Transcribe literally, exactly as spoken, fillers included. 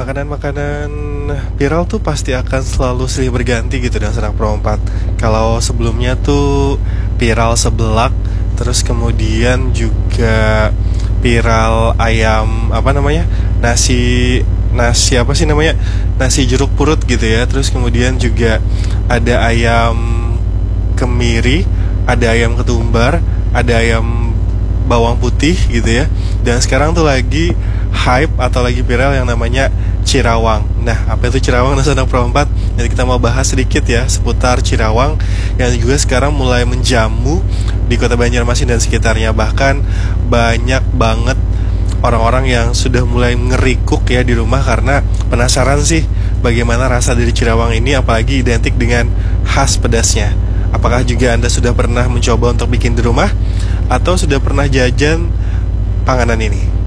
makanan-makanan viral tuh pasti akan selalu silih berganti gitu dengan Sanak Pro empat. Kalau sebelumnya tuh viral seblak, terus kemudian juga viral ayam apa namanya? Nasi nasi apa sih namanya? Nasi jeruk purut gitu ya. Terus kemudian juga ada ayam kemiri, ada ayam ketumbar, ada ayam bawang putih gitu ya. Dan sekarang tuh lagi hype atau lagi viral yang namanya Cirawang. Nah, apa itu Cirawang dan Sanak Pro empat? Jadi kita mau bahas sedikit ya seputar Cirawang yang juga sekarang mulai menjamu di kota Banjarmasin dan sekitarnya. Bahkan banyak banget orang-orang yang sudah mulai ngerikuk ya di rumah karena penasaran sih bagaimana rasa dari Cirawang ini, apalagi identik dengan khas pedasnya. Apakah juga Anda sudah pernah mencoba untuk bikin di rumah atau sudah pernah jajan panganan ini?